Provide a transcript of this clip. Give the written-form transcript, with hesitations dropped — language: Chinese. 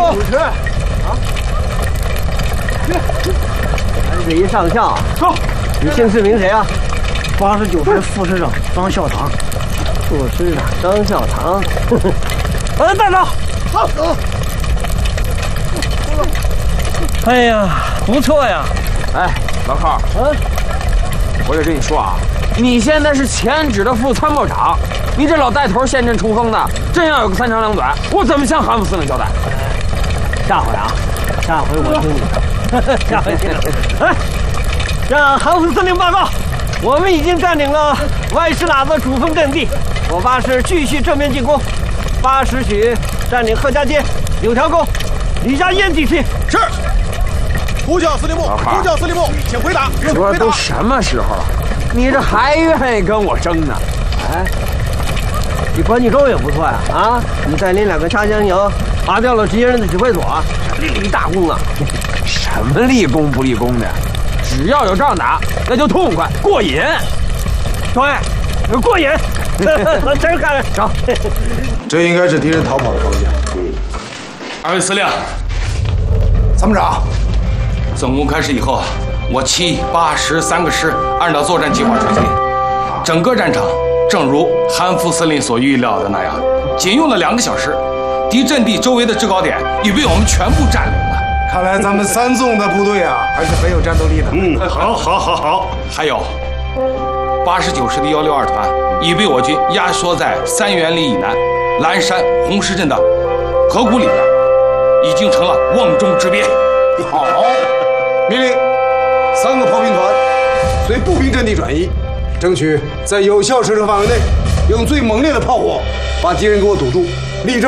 主持啊！ 这一上校， 走。 你姓氏名谁啊 ？89师副师长张孝堂。 副师长张孝堂。 带走。好。哎呀，不错呀。 哎，老寇，我得跟你说啊，你现在是前指的副参谋长，你这老带头陷阵冲锋的，真要有个三长两短，我怎么向韩副司令交代？ 下回啊，下回我听你的。下回听你的。哎，让韩副司令报告，我们已经占领了歪石喇子主峰阵地，我巴士继续正面进攻，巴士许占领贺家街、柳条沟、李家堰地区。 是。呼叫司令部，呼叫司令部，请回答。 这都什么时候了，你这还愿意跟我争呢？ 哎，你关冀州也不错呀！啊，你带领2个插江营，拔掉了敌人的指挥所，立大功啊！ 什么立功不立功的，只要有仗打，那就痛快过瘾。 对，过瘾。真是干成。 这应该是敌人逃跑的方向。 2位司令， 参谋长。 总攻开始以后，我7、8、10 3个师按照作战计划出击，整个战场正如韩副司令所预料的那样，仅用了2个小时，敌阵地周围的制高点已被我们全部占领了。 看来咱们3纵的部队啊，还是很有战斗力的。 好。还有89师的162团已被我军压缩在3元里以南蓝山红石镇的河谷里边，已经成了瓮中之鳖。 好。命令3个炮兵团随步兵阵地转移，争取在有效射程范围内，用最猛烈的炮火把敌人给我堵住，力争